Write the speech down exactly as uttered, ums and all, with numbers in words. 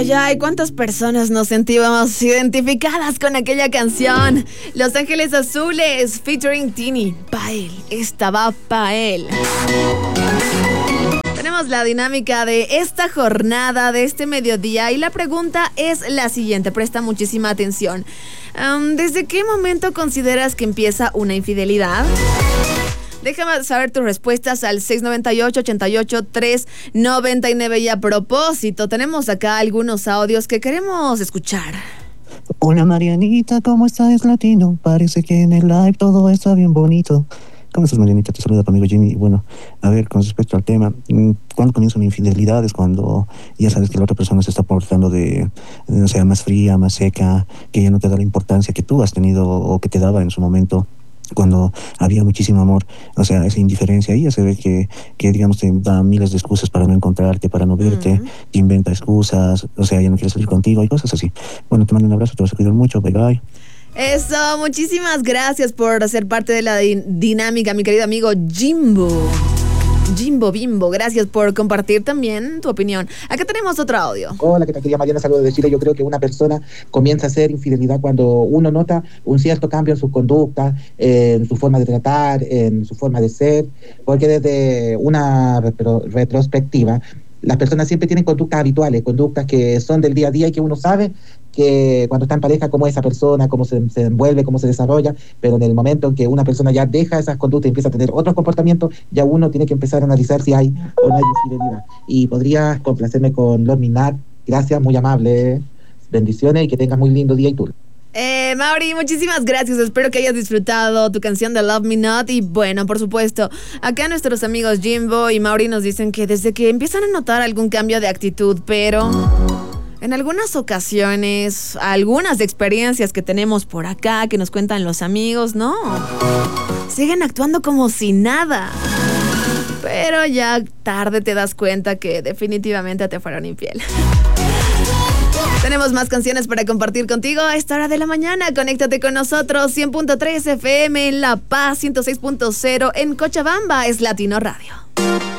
ay, ay, ¿cuántas personas nos sentíamos identificadas con aquella canción? Los Ángeles Azules, featuring Tini. Pa' él, estaba pa' él. Tenemos la dinámica de esta jornada, de este mediodía, y la pregunta es la siguiente, presta muchísima atención. Um, ¿Desde qué momento consideras que empieza una infidelidad? Déjame saber tus respuestas al seis nueve ocho, ocho ocho, tres nueve nueve. Y a propósito, tenemos acá algunos audios que queremos escuchar. Hola Marianita, ¿cómo estás, latino? Parece que en el live todo está bien bonito. ¿Cómo estás, Marianita? Te saluda tu amigo Jimmy. Bueno, a ver, con respecto al tema, ¿cuándo comienza una infidelidad? Es cuando ya sabes que la otra persona se está portando de, o sea, más fría, más seca, que ya no te da la importancia que tú has tenido o que te daba en su momento, cuando había muchísimo amor. O sea, esa indiferencia, ahí ya se ve que, que digamos, te da miles de excusas para no encontrarte, para no verte, uh-huh. Te inventa excusas, o sea, ya no quiere salir contigo y cosas así. Bueno, te mando un abrazo, te vas a cuidar mucho, bye bye. Eso, muchísimas gracias por ser parte de la din- dinámica, mi querido amigo Jimbo. Jimbo Bimbo, gracias por compartir también tu opinión. Acá tenemos otro audio. Hola, ¿qué tal? Querida Mariana, saludos de Chile. Yo creo que una persona comienza a hacer infidelidad cuando uno nota un cierto cambio en su conducta, en su forma de tratar, en su forma de ser, porque desde una retro- retrospectiva, las personas siempre tienen conductas habituales, conductas que son del día a día y que uno sabe que cuando está en pareja, cómo es esa persona, cómo se, se envuelve, cómo se desarrolla, pero en el momento en que una persona ya deja esas conductas y empieza a tener otros comportamientos, ya uno tiene que empezar a analizar si hay o no hay infidelidad. Y podrías complacerme con Lord Minat. Gracias, muy amable. Bendiciones y que tengas muy lindo día y tú. Eh, Mauri, muchísimas gracias. Espero que hayas disfrutado tu canción de Love Me Not. Y bueno, por supuesto, acá nuestros amigos Jimbo y Mauri nos dicen que desde que empiezan a notar algún cambio de actitud, pero en algunas ocasiones, algunas experiencias que tenemos por acá, que nos cuentan los amigos, no, siguen actuando como si nada. Pero ya tarde te das cuenta que definitivamente te fueron infiel. Tenemos más canciones para compartir contigo a esta hora de la mañana. Conéctate con nosotros, cien punto tres F M en La Paz, ciento seis punto cero en Cochabamba, es Latino Radio.